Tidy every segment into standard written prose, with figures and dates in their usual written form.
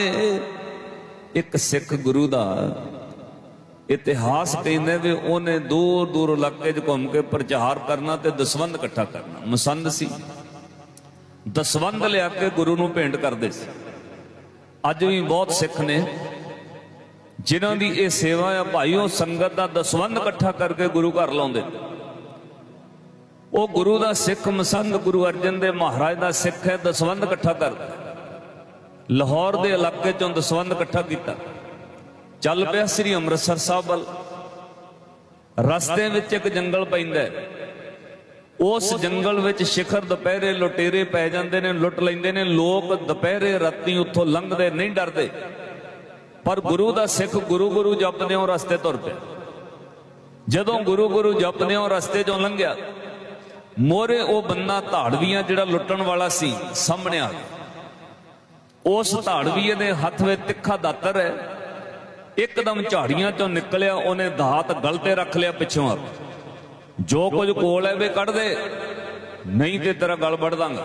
एक सिख गुरु का इतिहास कहते भी उन्हें दूर दूर इलाके घूम के प्रचार करना ते दसवंध इकट्ठा करना मसंद सी। दसवंध लिया के गुरु नूं भेंट करते सी। अज भी बहुत सिख ने जिन्हों की यह सेवा है भाईओ संगत का दसवंध इकट्ठा करके गुरु घर लाउंदे। वो गुरु का सिख मसंद गुरु अर्जन देव महाराज का सिख है, दसवंध इकट्ठा करता। लाहौर के इलाके चों दसवंध इकट्ठा किया, चल पिया श्री अमृतसर साहब वाल। रस्ते विच एक जंगल पैंदा है, उस जंगल विच शिखर दोपहरे लुटेरे पै जांदे ने, लुट लैंदे ने। लोग दोपहरे राती उत्थों लंघदे नहीं डरदे, पर गुरु का सिख गुरु गुरु जपदे हो रस्ते तुर पे। जदों गुरु गुरु जपदे हो रस्ते चों लंघिया, मोरे वो बंदा धाड़वियां जिहड़ा लुटण वाला सी सामने आ गया। उस धाड़वीए दे हथ में तिखा दातर है, एकदम झाड़ियां चों निकलिया, उन्हें दात गल ते रख लिया पिछों आ। जो कुछ कोल है वे कढ़ दे, नहीं ते तेरा गल बढ़ दांगा।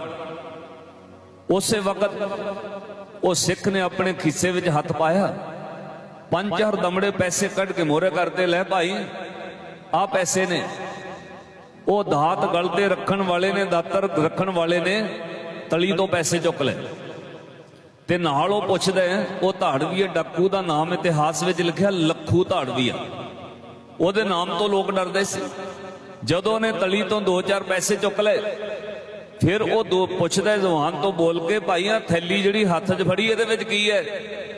उस वक्त वो सिख ने अपने खिस्से विच हथ पाया, 5-4 दमड़े पैसे कढ़ के मोरे करते, ले भाई आ पैसे ने। वो दात गलते रखन वाले ने, दातर रखन वाले ने तली तो पैसे चुक ले ते नाल वो पुछदा है। वो धाड़वीए डाकू का नाम इतिहास में लिखा लखू धाड़वीआ। ओदे नाम तो लोग डरदे सी। जदों ने तली तो 2-4 पैसे चुक ले, फिर वो दो पुछदा जवान तो बोल के, भाई आ थैली जिहड़ी हथ च फड़ी इहदे विच की है?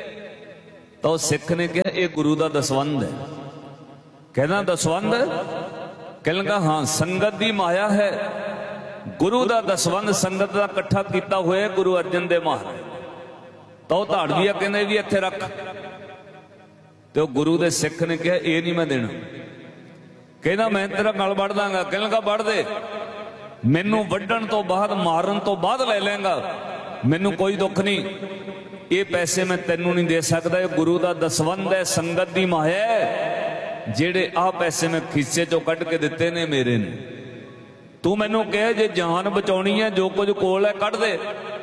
तो सिख ने कहा यह गुरु का दसवंध है। कहना दसवंध? कहने लगा हाँ, संगत की माया है। गुरु का दसवंध संगत का इकट्ठा किया हुआ गुरु अर्जन देव महाराज। तो धाड़वीआ कहने भी इत्थे रख। तो गुरु दे सिख ने कहा यह नहीं मैं देना। कहना मैं तेरा गल बढ़ दांगा। कहने लगा बढ़ दे, मैनू वड्डण तो बाद मारन तो बाद ले लेंगा, मैनू कोई दुख नहीं। ये पैसे मैं तेनू नहीं दे सकता, ये गुरु का दसवंध है, संगत की माया है। जेड़े आ पैसे मैं खिस्से चों कढ़ के दिते ने मेरे ने। तू मैनू कह जे जान बचाउणी है, जो कुछ कोल है कढ़ दे।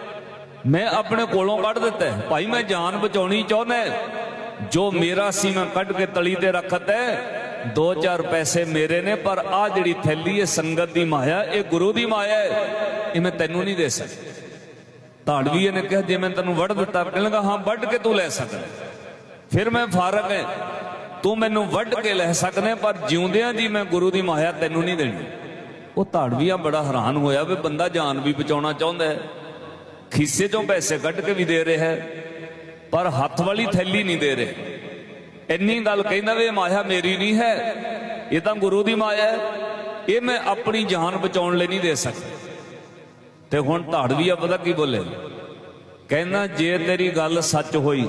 मैं अपने कोलों कढ़ दिता है भाई, मैं जान बचाउणी चाहुंदा, जो मेरा सी मैं कढ़ के तली ते रखता है। 2-4 पैसे मेरे ने, पर आ जिहड़ी थैली है संगत की माया, ये गुरु की माया है, ये मैं तेनू नहीं दे सकता। धाड़वीए ने कहा जे मैं तेनू वढ़ दिता? कहने लगा हाँ वढ़ के तू ले सकदा, फिर मैं फारग है, तू मैनू वढ़ के ले सकदे, पर जिउंदियां जी मैं गुरु की माया तेनू नहीं देनी। वो धाड़वीआ बड़ा हैरान होया भी बंदा जान भी बचाउणा चाहुंदा है, खिस्से चों पैसे कढ़ के भी दे रहा है, पर हथ वाली थैली नहीं दे रहे। इन्नी गल कहना वे माया मेरी नहीं है, ये तो गुरु की माया है, ये मैं अपनी जान बचाउण लई नहीं दे सकता। ते हुण धाड़वीआ पता की बोले? कहना जे तेरी गल सच होई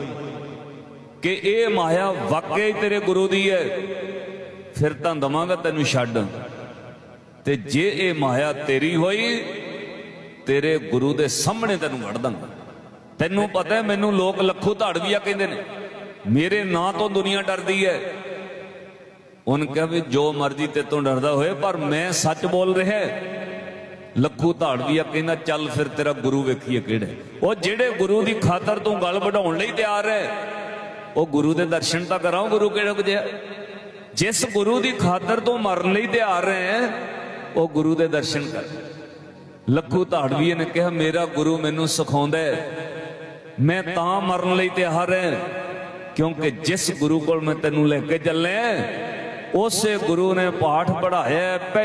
कि ये माया वाकई तेरे गुरु दी है, फिर तां दवांगा तैनू छड्ड। ते जे ये माया तेरी होई, तेरे गुरु दे सामने तेनू वढ़ दांगा। तेनू पता है मैनू लोग लखू धाड़वीआ कहंदे ने, मेरे नां तो दुनिया डरदी है। उन्हें कहा भी जो मर्जी ते तों डरदा होए, पर मैं सच बोल रहा है। लखू धाड़वीआ कहना चल फिर तेरा गुरु वेखीए किहड़ा। वो जेड़े गुरु की खातर तू गल बढ़ाउण लई तैयार है, वो गुरु दे दर्शन तां कराओ। गुरु किहड़ा जिहा? जिस गुरु की खातर तू मरन लई तैयार है, वो गुरु दे दर्शन कर। लखू धाड़वीए ने कहा मेरा गुरु मैनू सिखाउंदा है, मैं तां मरन लई तैयार है क्योंकि जिस गुरु को मैं तेनू लेके चले, उस गुरु ने पाठ पढ़ाया।